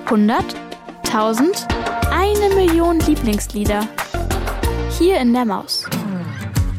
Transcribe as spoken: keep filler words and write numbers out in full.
hundert, tausend, eine Million Lieblingslieder. Hier in der Maus.